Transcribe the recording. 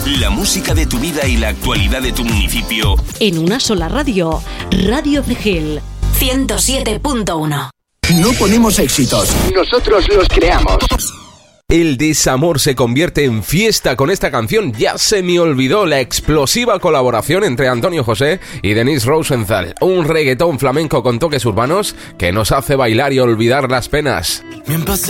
La música de tu vida y la actualidad de tu municipio. En una sola radio. Radio Cegel 107.1. No ponemos éxitos, nosotros los creamos. El desamor se convierte en fiesta con esta canción. Ya se me olvidó, la explosiva colaboración entre Antonio José y Denise Rosenthal. Un reggaetón flamenco con toques urbanos que nos hace bailar y olvidar las penas.